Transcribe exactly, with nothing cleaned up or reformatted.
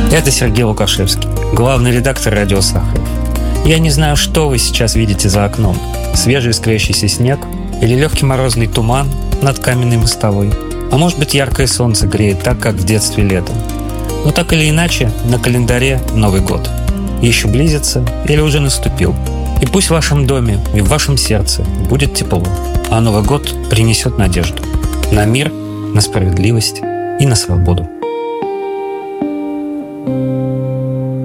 Это Сергей Лукашевский, главный редактор «Радио Сахаров». Я не знаю, что вы сейчас видите за окном. Свежий искрящийся снег или легкий морозный туман над каменной мостовой. А может быть, яркое солнце греет так, как в детстве летом. Но так или иначе, на календаре Новый год. Еще близится или уже наступил. И пусть в вашем доме и в вашем сердце будет тепло, а Новый год принесет надежду на мир, на справедливость и на свободу.